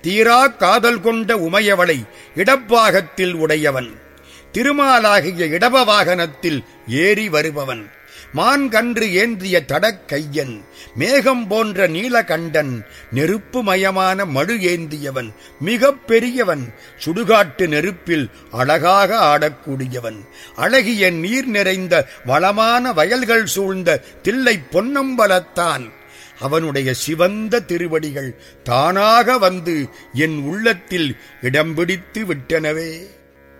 தீரா காதல் கொண்ட உமையவளை இடப்பாகத்தில் உடையவன். திருமாலாகிய இடப வாகனத்தில் ஏறி வருபவன். மான்கன்று ஏந்திய தடக்கையன். மேகம் போன்ற நீலகண்டன். நெருப்புமயமான மடு ஏந்தியவன். மிக பெரியவன். சுடுகாட்டு நெருப்பில் அழகாக ஆடக்கூடியவன். அழகிய நீர் நிறைந்த வளமான வயல்கள் சூழ்ந்த தில்லை பொன்னம்பலத்தான். அவனுடைய சிவந்த திருவடிகள் தானாக வந்து என் உள்ளத்தில் இடம் பிடித்து விட்டனவே.